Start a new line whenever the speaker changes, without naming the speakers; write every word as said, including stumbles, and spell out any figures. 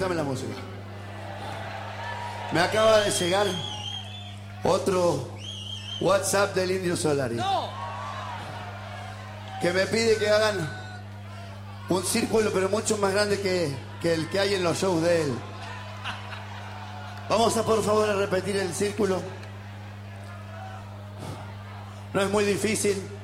cortame la música. Me acaba de llegar otro WhatsApp del Indio Solari.
¡No!
Que me pide que hagan un círculo, pero mucho más grande que, que el que hay en los shows de él. Vamos a, por favor, a repetir el círculo. No es muy difícil.